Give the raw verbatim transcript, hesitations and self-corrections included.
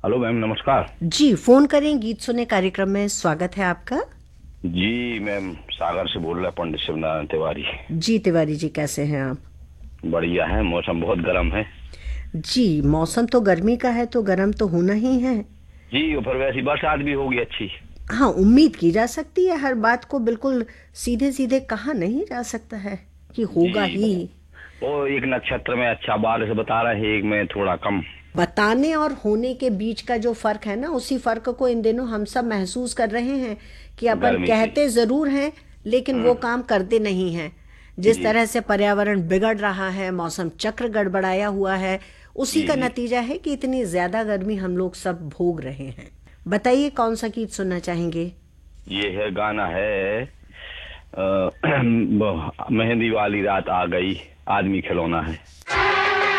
Hello ma'am, नमस्कार। जी, phone करें गीत सुने कार्यक्रम में स्वागत है आपका। जी मैम, सागर से बोल रहा है, पंडित शिवनारायण तिवारी। जी तिवारी जी, कैसे हैं आप? बढ़िया है, मौसम बहुत गर्म है। जी, मौसम तो गर्मी का है तो गर्म तो होना ही है। जी, और फिर वैसी बरसात भी होगी अच्छी। हाँ, उम्मीद की जा सकती है। हर बात को बिल्कुल सीधे सीधे कहा नहीं जा सकता है कि होगा जी, ही। वो एक नक्षत्र में अच्छा बारिश बता रहे हैं, एक में थोड़ा कम। बताने और होने के बीच का जो फर्क है ना, उसी फर्क को इन दिनों हम सब महसूस कर रहे हैं कि अपन गर्मी से। कहते जरूर हैं लेकिन वो हाँ। काम करते नहीं हैं। जिस जी तरह से पर्यावरण बिगड़ रहा है, मौसम चक्र गड़बड़ाया हुआ है, उसी जी का जी। नतीजा है कि इतनी ज्यादा गर्मी हम लोग सब भोग रहे हैं। बताइए कौन सा गीत सुनना चाहेंगे? ये है गाना है अ, मेहंदी वाली रात आ गई, आदमी खिलौना है।